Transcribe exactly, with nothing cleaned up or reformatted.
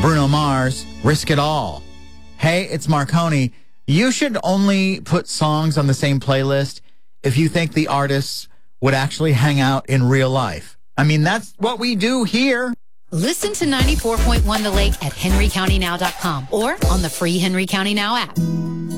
Bruno Mars, Risk It All. Hey, it's Marconi. You should only put songs on the same playlist if you think the artists would actually hang out in real life. I mean, that's what we do here. Listen to ninety-four point one The Lake at henry county now dot com or on the free Henry County Now app.